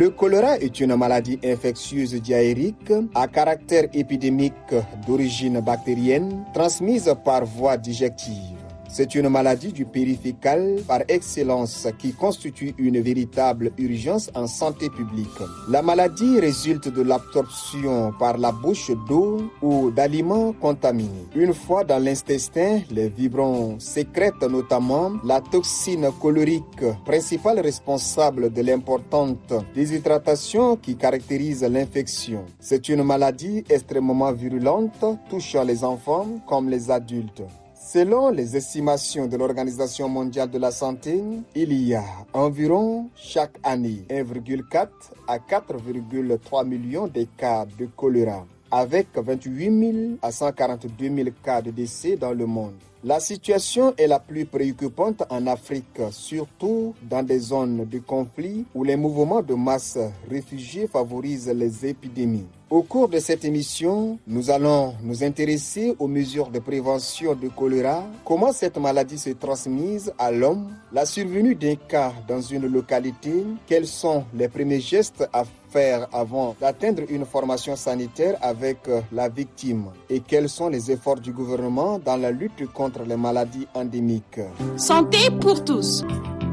Le choléra est une maladie infectieuse diarrhéique à caractère épidémique d'origine bactérienne transmise par voie digestive. C'est une maladie du périfécal par excellence qui constitue une véritable urgence en santé publique. La maladie résulte de l'absorption par la bouche d'eau ou d'aliments contaminés. Une fois dans l'intestin, les vibrons sécrètent notamment la toxine cholérique, principale responsable de l'importante déshydratation qui caractérise l'infection. C'est une maladie extrêmement virulente touchant les enfants comme les adultes. Selon les estimations de l'Organisation mondiale de la santé, il y a environ chaque année 1,4 à 4,3 millions de cas de choléra, avec 28 000 à 142 000 cas de décès dans le monde. La situation est la plus préoccupante en Afrique, surtout dans des zones de conflit où les mouvements de masse réfugiés favorisent les épidémies. Au cours de cette émission, nous allons nous intéresser aux mesures de prévention de choléra, comment cette maladie se transmise à l'homme, la survenue d'un cas dans une localité, quels sont les premiers gestes à faire avant d'atteindre une formation sanitaire avec la victime et quels sont les efforts du gouvernement dans la lutte contre les maladies endémiques. Santé pour tous.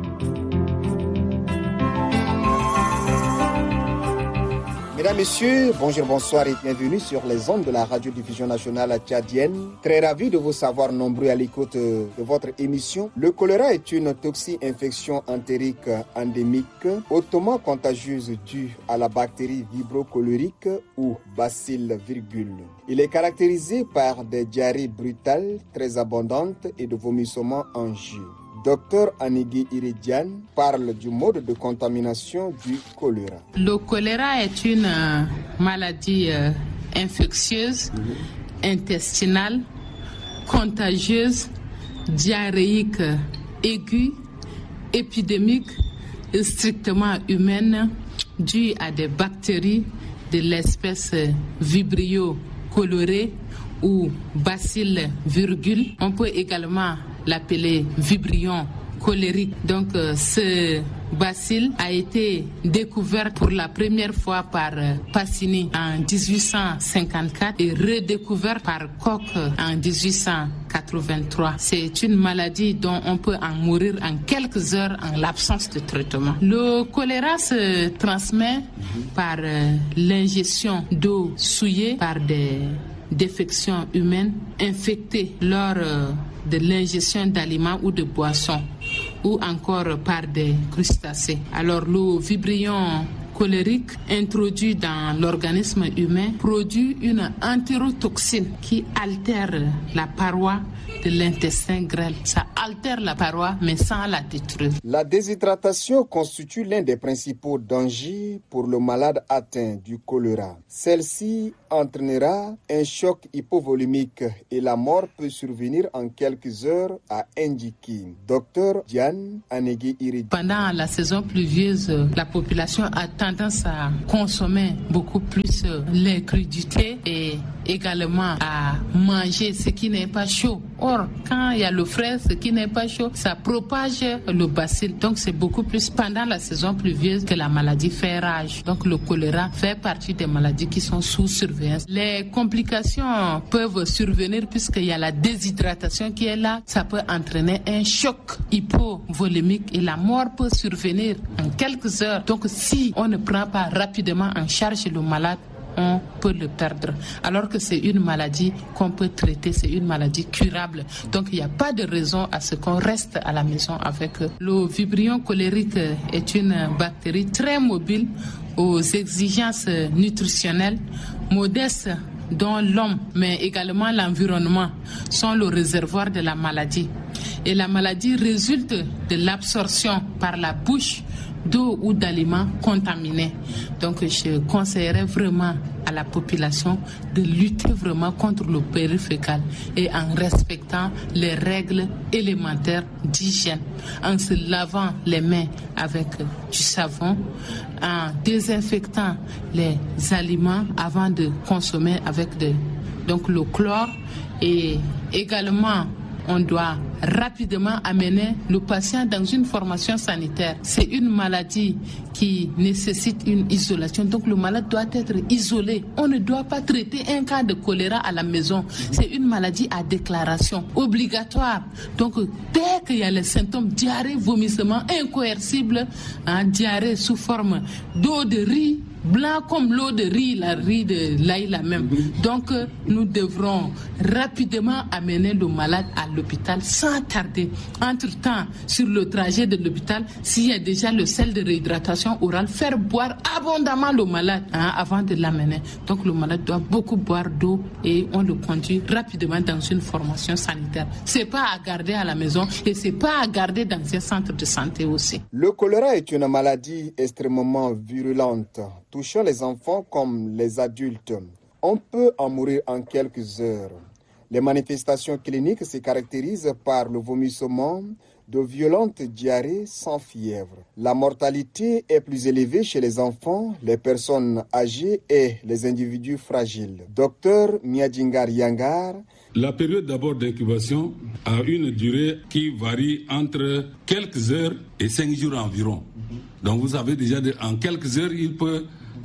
Mesdames, Messieurs, bonjour, bonsoir et bienvenue sur les ondes de la radiodiffusion nationale tchadienne. Très ravi de vous savoir nombreux à l'écoute de votre émission. Le choléra est une toxi-infection entérique endémique, hautement contagieuse due à la bactérie vibrio cholérique ou bacille virgule. Il est caractérisé par des diarrhées brutales très abondantes et de vomissements en jus. Dr Anigui Iridiane parle du mode de contamination du choléra. Le choléra est une maladie infectieuse, intestinale, contagieuse, diarrhéique aiguë, épidémique et strictement humaine, due à des bactéries de l'espèce Vibrio cholerae ou bacille virgule. On peut également l'appeler vibrion cholérique. Donc ce bacille a été découvert pour la première fois par Pacini en 1854 et redécouvert par Koch en 1883. C'est une maladie dont on peut en mourir en quelques heures en l'absence de traitement. Le choléra se transmet par l'ingestion d'eau souillée par des défections humaines infectées lors de l'ingestion d'aliments ou de boissons ou encore par des crustacés. Alors le vibrion cholérique introduit dans l'organisme humain produit une entérotoxine qui altère la paroi de l'intestin grêle. Ça altère la paroi mais sans la détruire. La déshydratation constitue l'un des principaux dangers pour le malade atteint du choléra. Celle-ci entraînera un choc hypovolumique et la mort peut survenir en quelques heures, a indiqué Dr Diane Anigui Iridiane. Pendant la saison pluvieuse, la population a tendance à consommer beaucoup plus les crudités et également à manger ce qui n'est pas chaud. Or, quand il y a le frais, ce qui n'est pas chaud, ça propage le bacille. Donc, c'est beaucoup plus pendant la saison pluvieuse que la maladie fait rage. Donc, le choléra fait partie des maladies qui sont sous surveillance. Les complications peuvent survenir puisqu'il y a la déshydratation qui est là. Ça peut entraîner un choc hypovolémique et la mort peut survenir en quelques heures. Donc, si on ne prend pas rapidement en charge le malade, on peut le perdre. Alors que c'est une maladie qu'on peut traiter, c'est une maladie curable. Donc il n'y a pas de raison à ce qu'on reste à la maison avec eux. Le vibrion cholérique est une bactérie très mobile aux exigences nutritionnelles modestes dont l'homme, mais également l'environnement, sont le réservoir de la maladie. Et la maladie résulte de l'absorption par la bouche d'eau ou d'aliments contaminés. Donc je conseillerais vraiment à la population de lutter vraiment contre le périfécal et en respectant les règles élémentaires d'hygiène, en se lavant les mains avec du savon, en désinfectant les aliments avant de consommer avec donc le chlore et également on doit rapidement amener le patient dans une formation sanitaire. C'est une maladie qui nécessite une isolation. Donc le malade doit être isolé. On ne doit pas traiter un cas de choléra à la maison. C'est une maladie à déclaration obligatoire. Donc dès qu'il y a les symptômes, diarrhée, vomissement incoercible, diarrhée sous forme d'eau de riz, blanc comme l'eau de riz, la riz de l'ail la même. Donc nous devrons rapidement amener le malade à l'hôpital sans tarder. Entre-temps, sur le trajet de l'hôpital, s'il y a déjà le sel de réhydratation orale, faire boire abondamment le malade avant de l'amener. Donc le malade doit beaucoup boire d'eau et on le conduit rapidement dans une formation sanitaire. C'est pas à garder à la maison et c'est pas à garder dans un centre de santé aussi. Le choléra est une maladie extrêmement virulente, touchant les enfants comme les adultes. On peut en mourir en quelques heures. Les manifestations cliniques se caractérisent par le vomissement, de violentes diarrhées sans fièvre. La mortalité est plus élevée chez les enfants, les personnes âgées et les individus fragiles. Docteur Miadjingar Yangar. La période d'abord d'incubation a une durée qui varie entre quelques heures et 5 jours environ. Donc vous savez déjà, en quelques heures, il peut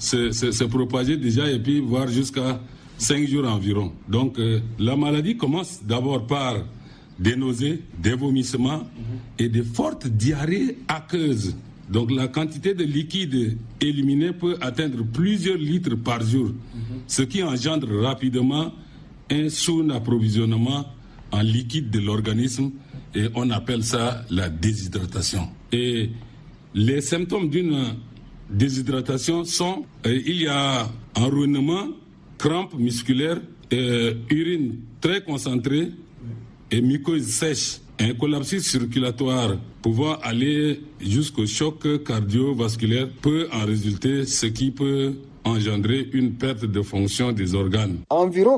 se propager déjà et puis voir jusqu'à 5 jours environ. Donc la maladie commence d'abord par des nausées, des vomissements et de fortes diarrhées aqueuses. Donc la quantité de liquide éliminé peut atteindre plusieurs litres par jour, ce qui engendre rapidement un sous-approvisionnement en liquide de l'organisme et on appelle ça la déshydratation. Et les symptômes d'une déshydratation sont, il y a enroulement, crampes musculaires, urine très concentrée et muqueuse sèche, un collapsus circulatoire pouvant aller jusqu'au choc cardiovasculaire peut en résulter, ce qui peut engendrer une perte de fonction des organes. Environ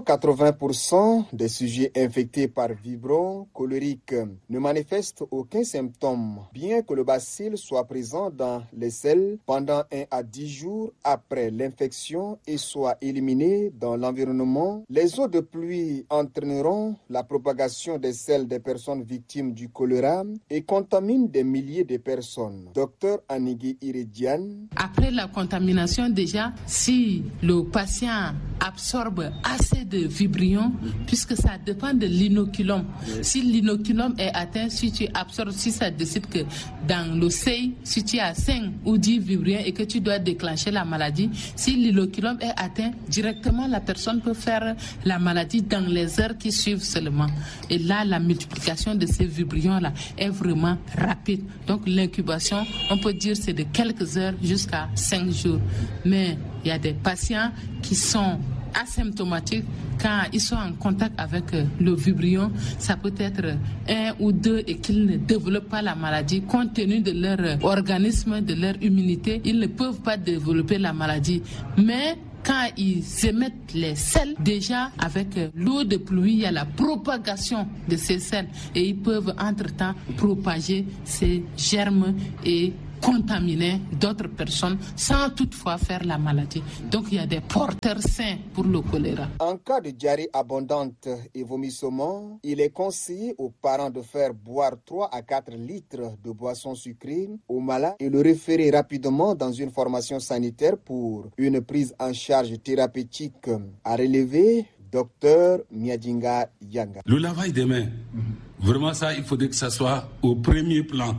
80% des sujets infectés par vibron cholérique ne manifestent aucun symptôme, bien que le bacille soit présent dans les selles pendant 1 à 10 jours après l'infection et soit éliminé dans l'environnement. Les eaux de pluie entraîneront la propagation des selles des personnes victimes du choléra et contaminent des milliers de personnes. Docteur Anigui Irediane. Après la contamination déjà, si le patient absorbe assez de vibrions, puisque ça dépend de l'inoculum. Si l'inoculum est atteint, si tu absorbes, si ça décide que dans le seuil, si tu as 5 ou 10 vibrions et que tu dois déclencher la maladie, si l'inoculum est atteint, directement la personne peut faire la maladie dans les heures qui suivent seulement. Et là, la multiplication de ces vibrions-là est vraiment rapide. Donc l'incubation, on peut dire c'est de quelques heures jusqu'à 5 jours. Mais il y a des patients qui sont asymptomatiques. Quand ils sont en contact avec le vibrion, ça peut être 1 ou 2 et qu'ils ne développent pas la maladie. Compte tenu de leur organisme, de leur immunité, ils ne peuvent pas développer la maladie. Mais quand ils émettent les selles, déjà avec l'eau de pluie, il y a la propagation de ces selles et ils peuvent entre-temps propager ces germes et contaminer d'autres personnes sans toutefois faire la maladie. Donc il y a des porteurs sains pour le choléra. En cas de diarrhée abondante et vomissement, il est conseillé aux parents de faire boire 3 à 4 litres de boissons sucrées au malade et le référer rapidement dans une formation sanitaire pour une prise en charge thérapeutique. À relever, docteur Miadjingar Yangar. Le lavage des mains, vraiment ça, il faudrait que ça soit au premier plan.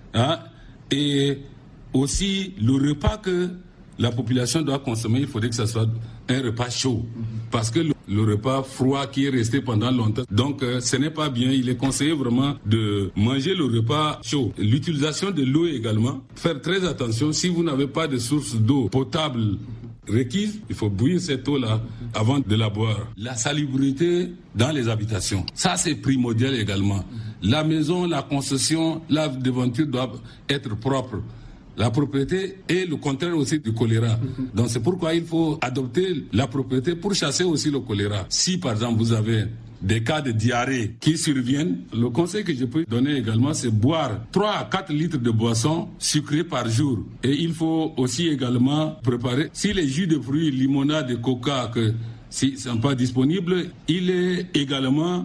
Et aussi, le repas que la population doit consommer, il faudrait que ce soit un repas chaud. Parce que le repas froid qui est resté pendant longtemps, donc ce n'est pas bien. Il est conseillé vraiment de manger le repas chaud. L'utilisation de l'eau également, faire très attention. Si vous n'avez pas de source d'eau potable requise, il faut bouillir cette eau-là avant de la boire. La salubrité dans les habitations, ça c'est primordial également. La maison, la concession, la devanture doivent être propres. La propriété est le contraire aussi du choléra. Donc c'est pourquoi il faut adopter la propriété pour chasser aussi le choléra. Si par exemple vous avez des cas de diarrhée qui surviennent, le conseil que je peux donner également, c'est boire 3 à 4 litres de boissons sucrées par jour. Et il faut aussi également préparer, si les jus de fruits, limonade et coca, que s'ils ne sont pas disponibles, il est également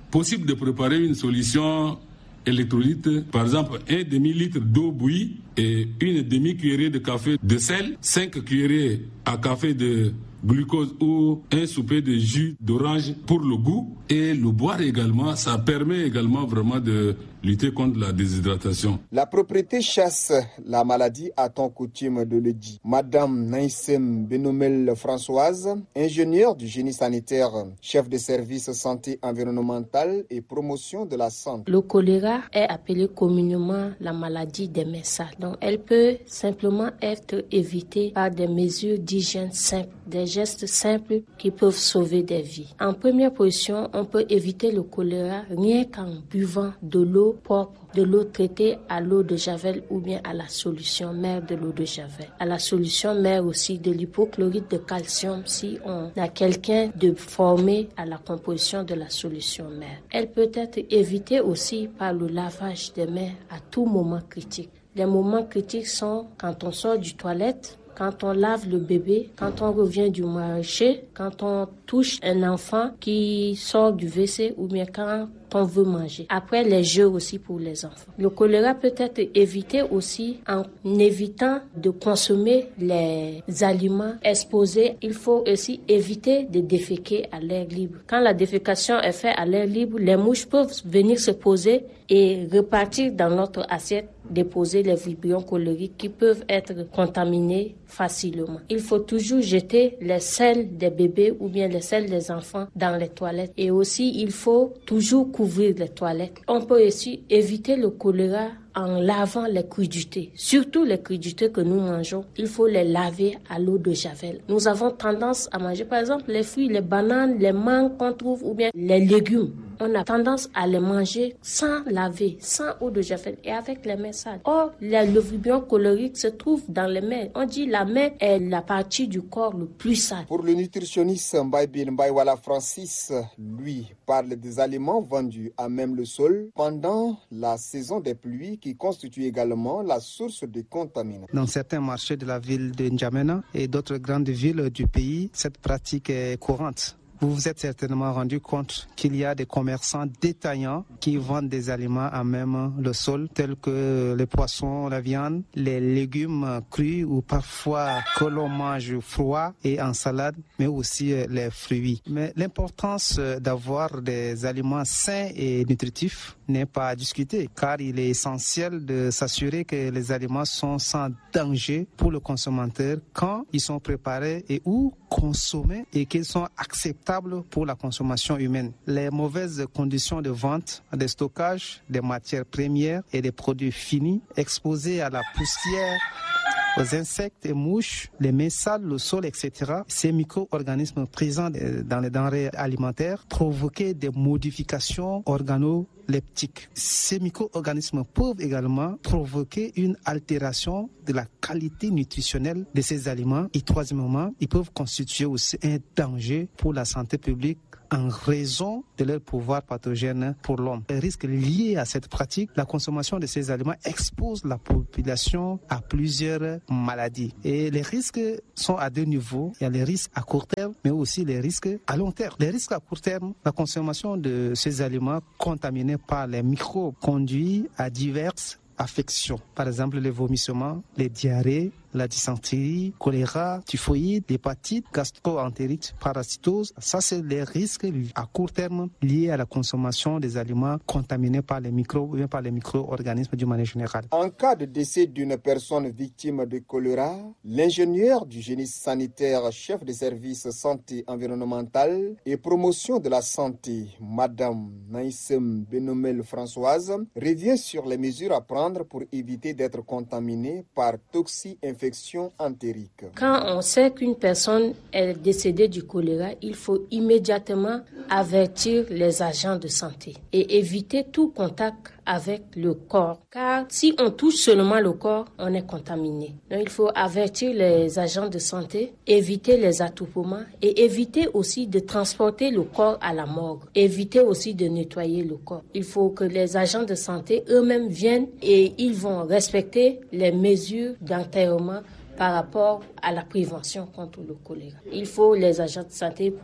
possible de préparer une solution électrolyte, par exemple 1 demi-litre d'eau bouillie et une demi-cuillerée de café de sel, 5 cuillerées à café de glucose ou un souper de jus d'orange pour le goût et le boire également. Ça permet également vraiment de lutter contre la déshydratation. La propriété chasse la maladie, a-t-on coutume de le dire. Madame Naïsem Benomel Françoise, ingénieure du génie sanitaire, chef de service santé environnementale et promotion de la santé. Le choléra est appelé communément la maladie des messales. Donc elle peut simplement être évitée par des mesures d'hygiène simples, des gestes simples qui peuvent sauver des vies. En première position, on peut éviter le choléra rien qu'en buvant de l'eau propre, de l'eau traitée à l'eau de javel ou bien à la solution mère de l'eau de javel. À la solution mère aussi de l'hypochlorite de calcium si on a quelqu'un de formé à la composition de la solution mère. Elle peut être évitée aussi par le lavage des mains à tout moment critique. Les moments critiques sont quand on sort du toilette, quand on lave le bébé, quand on revient du marché, quand on touche un enfant qui sort du WC ou bien quand on veut manger. Après, les jeux aussi pour les enfants. Le choléra peut être évité aussi en évitant de consommer les aliments exposés. Il faut aussi éviter de déféquer à l'air libre. Quand la défécation est faite à l'air libre, les mouches peuvent venir se poser et repartir dans notre assiette, déposer les vibrions cholériques qui peuvent être contaminés facilement. Il faut toujours jeter les selles des bébés ou bien les selles des enfants dans les toilettes. Et aussi, il faut toujours couvrir les toilettes. On peut aussi éviter le choléra en lavant les crudités. Surtout les crudités que nous mangeons, il faut les laver à l'eau de javel. Nous avons tendance à manger, par exemple, les fruits, les bananes, les mangues qu'on trouve ou bien les légumes. On a tendance à les manger sans laver, sans eau de javel et avec les mains sales. Or, le vibrio cholérique se trouve dans les mains. On dit la main est la partie du corps le plus sale. Pour le nutritionniste Mbaïwala Francis, lui, parle des aliments vendus à même le sol pendant la saison des pluies qui constitue également la source de contaminants. Dans certains marchés de la ville de N'Djamena et d'autres grandes villes du pays, cette pratique est courante. Vous vous êtes certainement rendu compte qu'il y a des commerçants détaillants qui vendent des aliments à même le sol, tels que les poissons, la viande, les légumes crus ou parfois que l'on mange froid et en salade, mais aussi les fruits. Mais l'importance d'avoir des aliments sains et nutritifs n'est pas à discuter, car il est essentiel de s'assurer que les aliments sont sans danger pour le consommateur quand ils sont préparés et ou consommés et qu'ils sont acceptables pour la consommation humaine. Les mauvaises conditions de vente, de stockage des matières premières et des produits finis exposés à la poussière, aux insectes et mouches, les mains sales, le sol, etc. Ces micro-organismes présents dans les denrées alimentaires provoquaient des modifications organoleptiques. Ces micro-organismes peuvent également provoquer une altération de la qualité nutritionnelle de ces aliments. Et troisièmement, ils peuvent constituer aussi un danger pour la santé publique en raison de leur pouvoir pathogène pour l'homme. Les risques liés à cette pratique, la consommation de ces aliments expose la population à plusieurs maladies. Et les risques sont à deux niveaux. Il y a les risques à court terme, mais aussi les risques à long terme. Les risques à court terme, la consommation de ces aliments contaminés par les microbes conduit à diverses affections. Par exemple, les vomissements, les diarrhées, la dysenterie, choléra, typhoïde, hépatite, gastro-entérite, parasitose. Ça, c'est les risques à court terme liés à la consommation des aliments contaminés par les microbes ou bien par les micro-organismes d'une manière générale. En cas de décès d'une personne victime de choléra, l'ingénieur du génie sanitaire, chef de service santé environnementale et promotion de la santé, Madame Naïsem Benomel Françoise, revient sur les mesures à prendre pour éviter d'être contaminé par toxi-infection entérique. Quand on sait qu'une personne est décédée du choléra, il faut immédiatement avertir les agents de santé et éviter tout contact avec le corps. Car si on touche seulement le corps, on est contaminé. Donc il faut avertir les agents de santé, éviter les attroupements et éviter aussi de transporter le corps à la morgue. Éviter aussi de nettoyer le corps. Il faut que les agents de santé eux-mêmes viennent et ils vont respecter les mesures d'enterrement par rapport à la prévention contre le choléra. Il faut les agents de santé pour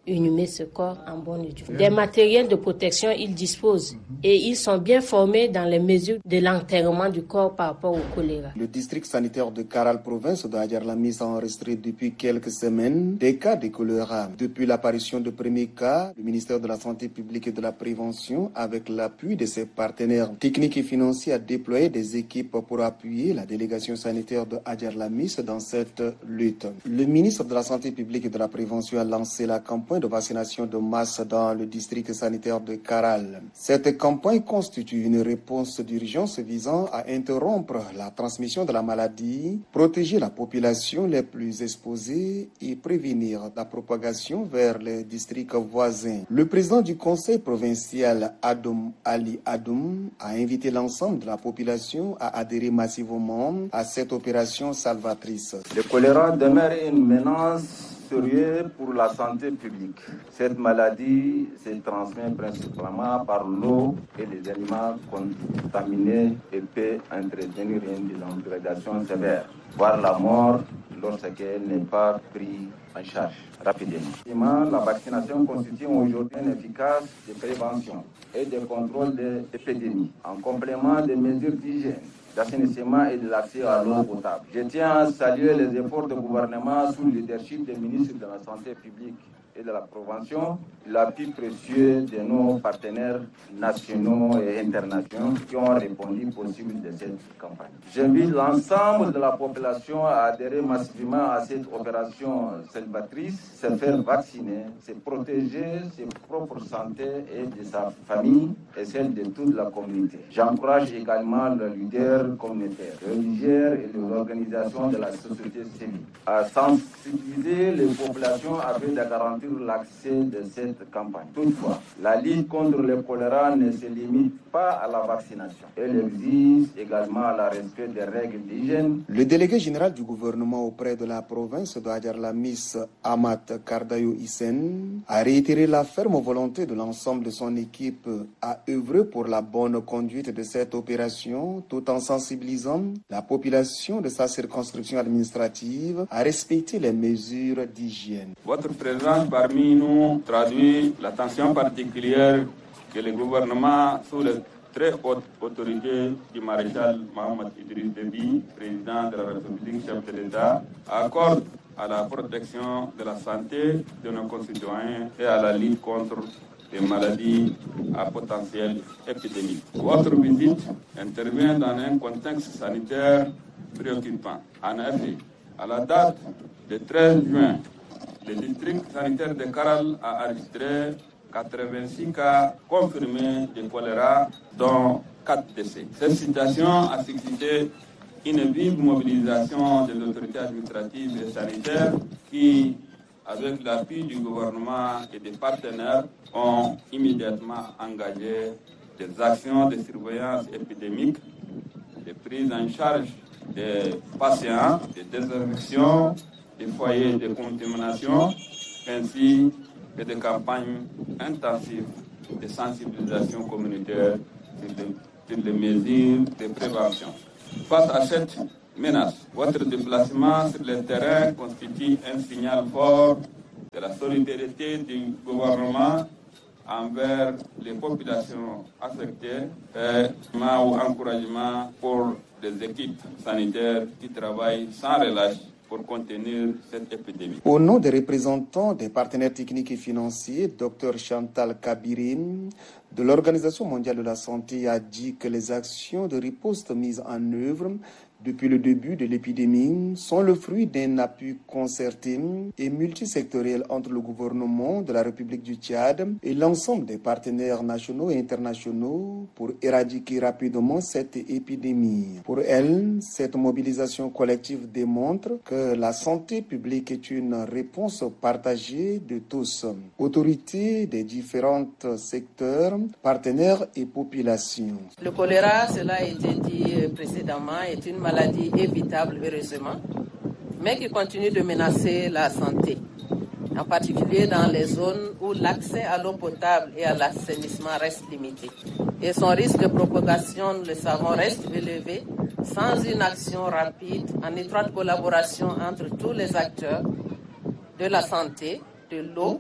inhumer ce corps en bonne et due forme. Des matériels de protection, ils disposent et ils sont bien formés dans les mesures de l'enterrement du corps par rapport au choléra. Le district sanitaire de Karal, province de Hadjar-Lamis, a enregistré depuis quelques semaines des cas de choléra. Depuis l'apparition de premiers cas, le ministère de la Santé publique et de la Prévention, avec l'appui de ses partenaires techniques et financiers, a déployé des équipes pour appuyer la délégation sanitaire de Hadjar-Lamis dans cette lutte. Le ministre de la Santé publique et de la Prévention a lancé la campagne de vaccination de masse dans le district sanitaire de Karal. Cette campagne constitue une réponse d'urgence visant à interrompre la transmission de la maladie, protéger la population les plus exposées et prévenir la propagation vers les districts voisins. Le président du conseil provincial, Adoum Ali Adoum, a invité l'ensemble de la population à adhérer massivement à cette opération salvatrice. Le choléra demeure une menace sérieuse pour la santé publique. Cette maladie se transmet principalement par l'eau et les aliments contaminés et peut entraîner une déshydratation sévère, voire la mort lorsqu'elle n'est pas prise en charge rapidement. La vaccination constitue aujourd'hui une efficace de prévention et de contrôle de l'épidémie, en complément des mesures d'hygiène, d'assainissement et de l'accès à l'eau potable. Je tiens à saluer les efforts du gouvernement sous le leadership des ministres de la Santé publique et de la Prévention, l'appui précieux de nos partenaires nationaux et internationaux qui ont répondu possible de cette campagne. J'invite l'ensemble de la population à adhérer massivement à cette opération salvatrice, se faire vacciner, se protéger sa propre santé et de sa famille et celle de toute la communauté. J'encourage également les leaders communautaires, les religieux et les organisations de la société civile à sensibiliser les populations afin de garantir l'accès de cette campagne. Toutefois, la lutte contre le choléra ne se limite pas à la vaccination. Elle exige également le respect des règles d'hygiène. Le délégué général du gouvernement auprès de la province de Hadjar-Lamis, Amat Kardayo Hissène, a réitéré la ferme volonté de l'ensemble de son équipe à œuvrer pour la bonne conduite de cette opération, tout en sensibilisant la population de sa circonscription administrative à respecter les mesures d'hygiène. Votre présence parmi nous traduit l'attention particulière que le gouvernement, sous la très haute autorité du maréchal Mohamed Idriss Déby, président de la République, chef de l'État, accorde à la protection de la santé de nos concitoyens et à la lutte contre les maladies à potentiel épidémique. Votre visite intervient dans un contexte sanitaire préoccupant. En effet, à la date du 13 juin, le district sanitaire de Karal a enregistré 86 cas confirmés de choléra, dont 4 décès. Cette situation a suscité une vive mobilisation des autorités administratives et sanitaires qui, avec l'appui du gouvernement et des partenaires, ont immédiatement engagé des actions de surveillance épidémique, de prise en charge des patients, de désinfection des foyers de contamination, ainsi que des campagnes intensives de sensibilisation communautaire sur les mesures de prévention. Face à cette menace, votre déplacement sur le terrain constitue un signal fort de la solidarité du gouvernement envers les populations affectées et un encouragement pour les équipes sanitaires qui travaillent sans relâche pour contenir cette épidémie. Au nom des représentants des partenaires techniques et financiers, Dr Chantal Kabirim de l'Organisation mondiale de la santé a dit que les actions de riposte mises en œuvre depuis le début de l'épidémie sont le fruit d'un appui concerté et multisectoriel entre le gouvernement de la République du Tchad et l'ensemble des partenaires nationaux et internationaux pour éradiquer rapidement cette épidémie. Pour elle, cette mobilisation collective démontre que la santé publique est une réponse partagée de tous, autorités des différents secteurs, partenaires et populations. Le choléra, cela a été dit précédemment, est une maladie évitable, heureusement, mais qui continue de menacer la santé, en particulier dans les zones où l'accès à l'eau potable et à l'assainissement reste limité. Et son risque de propagation, nous le savons, reste élevé sans une action rapide, en étroite collaboration entre tous les acteurs de la santé, de l'eau,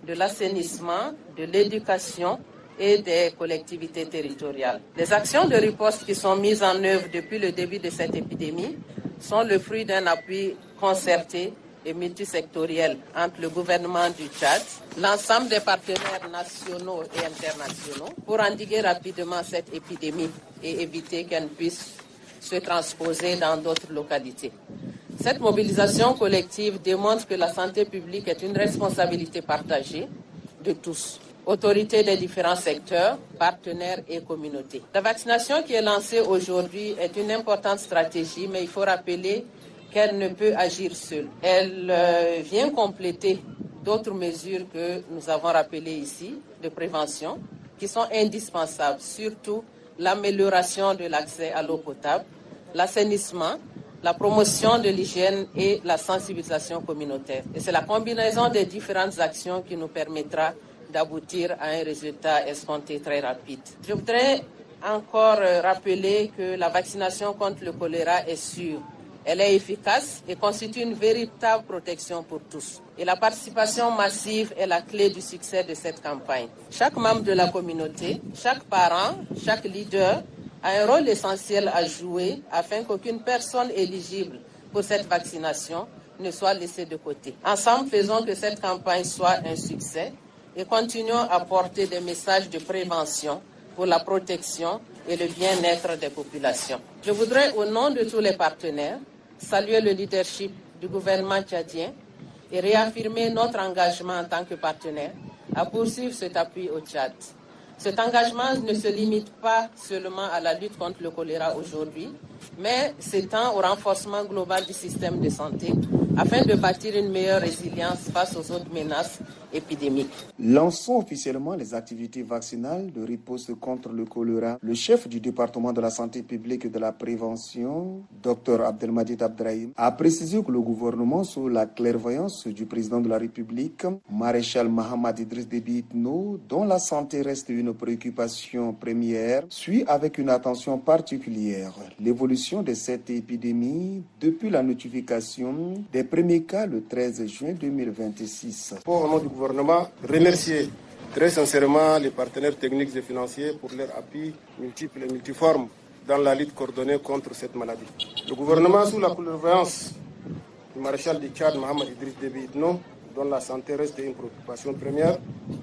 de l'assainissement, de l'éducation et des collectivités territoriales. Les actions de riposte qui sont mises en œuvre depuis le début de cette épidémie sont le fruit d'un appui concerté et multisectoriel entre le gouvernement du Tchad, l'ensemble des partenaires nationaux et internationaux pour endiguer rapidement cette épidémie et éviter qu'elle puisse se transposer dans d'autres localités. Cette mobilisation collective démontre que la santé publique est une responsabilité partagée de tous, autorités des différents secteurs, partenaires et communautés. La vaccination qui est lancée aujourd'hui est une importante stratégie, mais il faut rappeler qu'elle ne peut agir seule. Elle vient compléter d'autres mesures que nous avons rappelées ici, de prévention, qui sont indispensables, surtout l'amélioration de l'accès à l'eau potable, l'assainissement, la promotion de l'hygiène et la sensibilisation communautaire. Et c'est la combinaison des différentes actions qui nous permettra d'aboutir à un résultat escompté très rapide. Je voudrais encore rappeler que la vaccination contre le choléra est sûre. Elle est efficace et constitue une véritable protection pour tous. Et la participation massive est la clé du succès de cette campagne. Chaque membre de la communauté, chaque parent, chaque leader a un rôle essentiel à jouer afin qu'aucune personne éligible pour cette vaccination ne soit laissée de côté. Ensemble, faisons que cette campagne soit un succès et continuons à porter des messages de prévention pour la protection et le bien-être des populations. Je voudrais, au nom de tous les partenaires, saluer le leadership du gouvernement tchadien et réaffirmer notre engagement en tant que partenaire à poursuivre cet appui au Tchad. Cet engagement ne se limite pas seulement à la lutte contre le choléra aujourd'hui, mais s'étend au renforcement global du système de santé afin de bâtir une meilleure résilience face aux autres menaces épidémiques. Lançons officiellement les activités vaccinales de riposte contre le choléra. Le chef du département de la santé publique et de la prévention, Dr Abdelmadjid Abdrahim, a précisé que le gouvernement, sous la clairvoyance du président de la République, maréchal Mahamad Idriss Déby Itno, dont la santé reste une préoccupation première, suit avec une attention particulière l'évolution de cette épidémie depuis la notification des premiers cas le 13 juin 2026. Au nom du gouvernement, remercier très sincèrement les partenaires techniques et financiers pour leur appui multiple et multiforme dans la lutte coordonnée contre cette maladie. Le gouvernement, sous la clairvoyance du maréchal du Tchad, Mahamad Idriss Déby Itno, dont la santé reste une préoccupation première,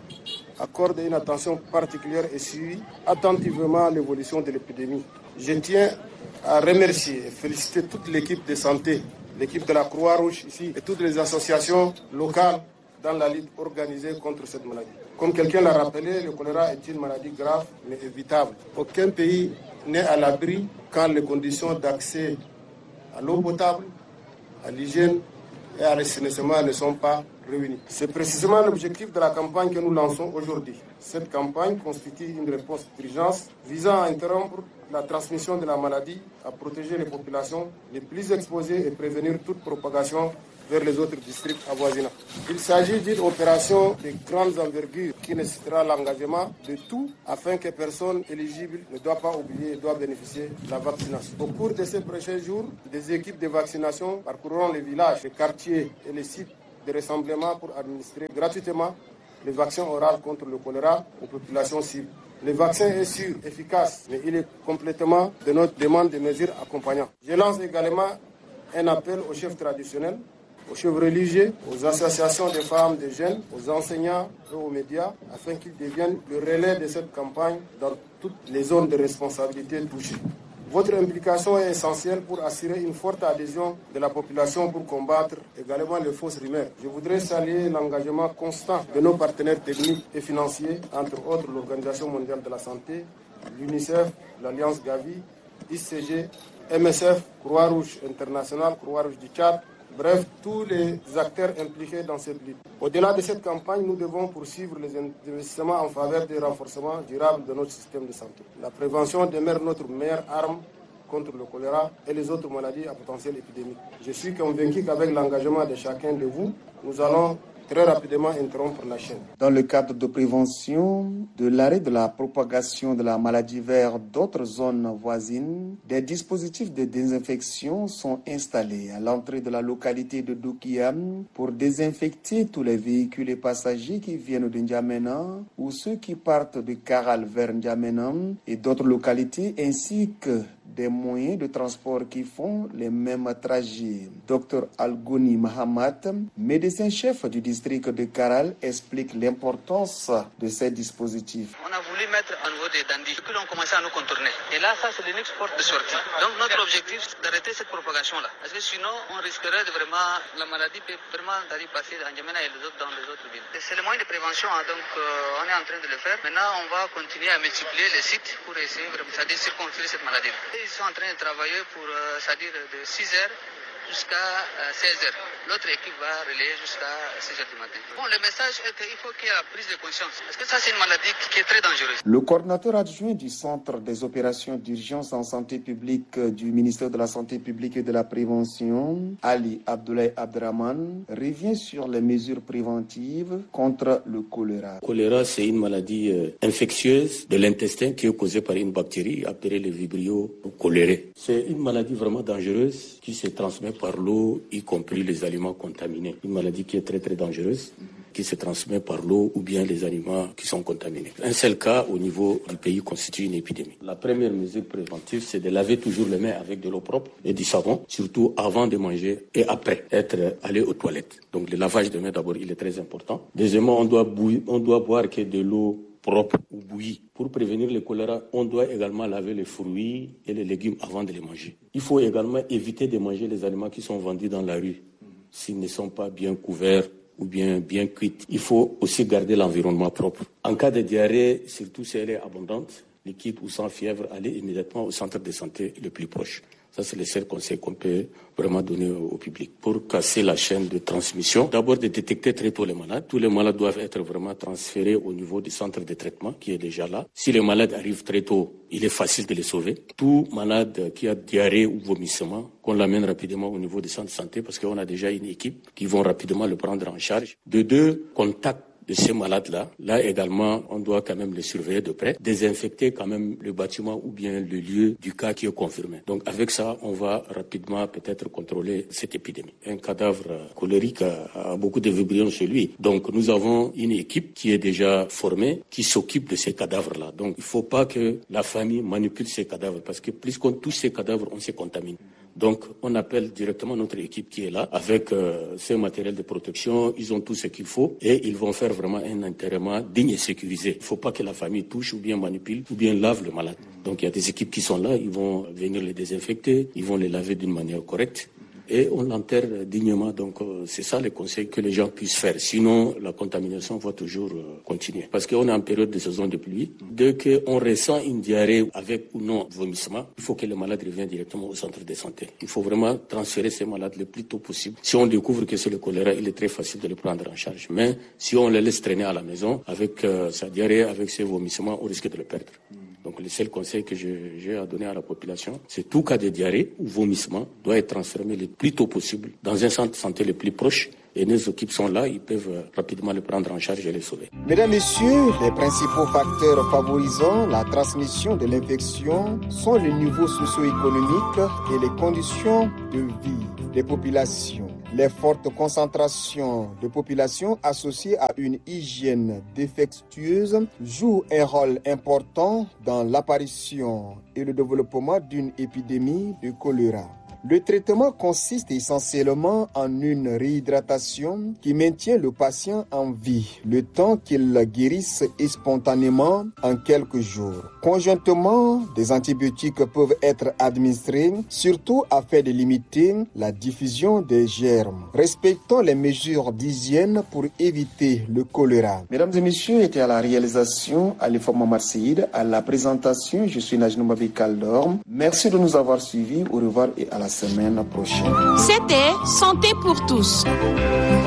accorde une attention particulière et suit attentivement l'évolution de l'épidémie. Je tiens à remercier et féliciter toute l'équipe de santé, l'équipe de la Croix-Rouge ici et toutes les associations locales dans la lutte organisée contre cette maladie. Comme quelqu'un l'a rappelé, le choléra est une maladie grave mais évitable. Aucun pays n'est à l'abri quand les conditions d'accès à l'eau potable, à l'hygiène et à l'assainissement ne sont pas réunies. C'est précisément l'objectif de la campagne que nous lançons aujourd'hui. Cette campagne constitue une réponse d'urgence visant à interrompre la transmission de la maladie, à protéger les populations les plus exposées et prévenir toute propagation vers les autres districts avoisinants. Il s'agit d'une opération de grande envergure qui nécessitera l'engagement de tout afin que personne éligible ne doit pas oublier et doit bénéficier de la vaccination. Au cours de ces prochains jours, des équipes de vaccination parcourront les villages, les quartiers et les sites de rassemblement pour administrer gratuitement les vaccins oraux contre le choléra aux populations cibles. Le vaccin est sûr, efficace, mais il est complètement de notre demande de mesures accompagnantes. Je lance également un appel aux chefs traditionnels, aux chefs religieux, aux associations de femmes, de jeunes, aux enseignants et aux médias, afin qu'ils deviennent le relais de cette campagne dans toutes les zones de responsabilité touchées. Votre implication est essentielle pour assurer une forte adhésion de la population pour combattre également les fausses rumeurs. Je voudrais saluer l'engagement constant de nos partenaires techniques et financiers, entre autres l'Organisation mondiale de la santé, l'UNICEF, l'Alliance Gavi, ICG, MSF, Croix-Rouge internationale, Croix-Rouge du Tchad, bref, tous les acteurs impliqués dans cette lutte. Au-delà de cette campagne, nous devons poursuivre les investissements en faveur du renforcement durable de notre système de santé. La prévention demeure notre meilleure arme contre le choléra et les autres maladies à potentiel épidémique. Je suis convaincu qu'avec l'engagement de chacun de vous, nous allons très rapidement interrompre la chaîne. Dans le cadre de prévention de l'arrêt de la propagation de la maladie vers d'autres zones voisines, des dispositifs de désinfection sont installés à l'entrée de la localité de Doukiam pour désinfecter tous les véhicules et passagers qui viennent de N'Djamena ou ceux qui partent de Karal vers N'Djamena et d'autres localités, ainsi que des moyens de transport qui font les mêmes trajets. Dr Algouni Mahamat, médecin-chef du district de Karal, explique l'importance de ces dispositifs. On a voulu mettre à nouveau des dandys, puis on commençait à nous contourner. Et là, ça, c'est l'unique porte de sortie. Donc, notre objectif, c'est d'arrêter cette propagation-là. Parce que sinon, on risquerait de vraiment, la maladie peut vraiment d'aller passer à N'Djamena et dans les autres villes. C'est le moyen de prévention, hein, donc on est en train de le faire. Maintenant, on va continuer à multiplier les sites pour essayer, c'est-à-dire circonscrire cette maladie. Ils sont en train de travailler pour, c'est-à-dire de 6h jusqu'à 16h. L'autre équipe va relayer jusqu'à 6h du matin. Bon, le message est qu'il faut qu'il y ait la prise de conscience. Parce que ça, c'est une maladie qui est très dangereuse. Le coordinateur adjoint du Centre des opérations d'urgence en santé publique du ministère de la Santé publique et de la Prévention, Ali Abdoulaye Abdraman, revient sur les mesures préventives contre le choléra. Le choléra, c'est une maladie infectieuse de l'intestin qui est causée par une bactérie appelée le Vibrio cholerae. C'est une maladie vraiment dangereuse qui se transmet par l'eau, y compris les aliments contaminés. Une maladie qui est très très dangereuse, qui se transmet par l'eau ou bien les aliments qui sont contaminés. Un seul cas au niveau du pays constitue une épidémie. La première mesure préventive, c'est de laver toujours les mains avec de l'eau propre et du savon, surtout avant de manger et après être allé aux toilettes. Donc le lavage de mains d'abord, il est très important. Deuxièmement, on doit boire que de l'eau propre ou bouillie. Pour prévenir le choléra, on doit également laver les fruits et les légumes avant de les manger. Il faut également éviter de manger les aliments qui sont vendus dans la rue s'ils ne sont pas bien couverts ou bien cuits. Il faut aussi garder l'environnement propre. En cas de diarrhée, surtout si elle est abondante, liquide ou sans fièvre, aller immédiatement au centre de santé le plus proche. Ça, c'est le seul conseil qu'on peut vraiment donner au public. Pour casser la chaîne de transmission, d'abord de détecter très tôt les malades. Tous les malades doivent être vraiment transférés au niveau du centre de traitement qui est déjà là. Si les malades arrivent très tôt, il est facile de les sauver. Tout malade qui a diarrhée ou vomissement, qu'on l'amène rapidement au niveau du centre de santé parce qu'on a déjà une équipe qui vont rapidement le prendre en charge. De deux, contact de ces malades-là. Là également, on doit quand même les surveiller de près, désinfecter quand même le bâtiment ou bien le lieu du cas qui est confirmé. Donc avec ça, on va rapidement peut-être contrôler cette épidémie. Un cadavre cholérique a beaucoup de vibrions chez lui. Donc nous avons une équipe qui est déjà formée, qui s'occupe de ces cadavres-là. Donc il ne faut pas que la famille manipule ces cadavres parce que plus qu'on touche ces cadavres, on se contamine. Donc, on appelle directement notre équipe qui est là avec ce matériel de protection. Ils ont tout ce qu'il faut et ils vont faire vraiment un enterrement digne et sécurisé. Il ne faut pas que la famille touche ou bien manipule ou bien lave le malade. Donc, il y a des équipes qui sont là. Ils vont venir les désinfecter. Ils vont les laver d'une manière correcte. Et on l'enterre dignement. Donc, c'est ça le conseil que les gens puissent faire. Sinon, la contamination va toujours continuer. Parce qu'on est en période de saison de pluie. Dès qu'on ressent une diarrhée avec ou non vomissement, il faut que le malade revienne directement au centre de santé. Il faut vraiment transférer ces malades le plus tôt possible. Si on découvre que c'est le choléra, il est très facile de le prendre en charge. Mais si on le laisse traîner à la maison avec sa diarrhée, avec ses vomissements, on risque de le perdre. Donc le seul conseil que j'ai à donner à la population, c'est tout cas de diarrhée ou vomissement doit être transféré le plus tôt possible dans un centre de santé le plus proche. Et nos équipes sont là, ils peuvent rapidement le prendre en charge et le sauver. Mesdames, Messieurs, les principaux facteurs favorisant la transmission de l'infection sont le niveau socio-économique et les conditions de vie des populations. Les fortes concentrations de population associées à une hygiène défectueuse jouent un rôle important dans l'apparition et le développement d'une épidémie de choléra. Le traitement consiste essentiellement en une réhydratation qui maintient le patient en vie le temps qu'il guérisse spontanément en quelques jours. Conjointement, des antibiotiques peuvent être administrés, surtout afin de limiter la diffusion des germes. Respectons les mesures d'hygiène pour éviter le choléra. Mesdames et messieurs, était à la réalisation Alifa Mohamed Seïd, à la présentation, je suis Najnou Mabi Kaldorm. Merci de nous avoir suivis. Au revoir et à la semaine prochaine. C'était Santé pour tous.